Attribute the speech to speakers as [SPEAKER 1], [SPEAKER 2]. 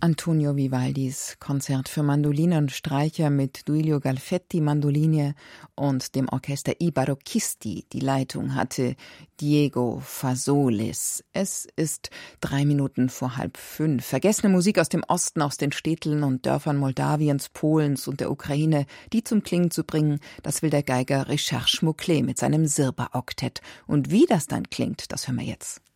[SPEAKER 1] Antonio Vivaldis Konzert für Mandoline und Streicher mit Duilio Galfetti Mandoline und dem Orchester I Barocchisti. Die Leitung hatte Diego Fasolis. Es ist 3 Minuten vor 4:30. Vergessene Musik aus dem Osten, aus den Städten und Dörfern Moldawiens, Polens und der Ukraine, die zum Klingen zu bringen, das will der Geiger Richard Schmucklet mit seinem Sirba-Oktett. Und wie das dann klingt, das hören wir jetzt.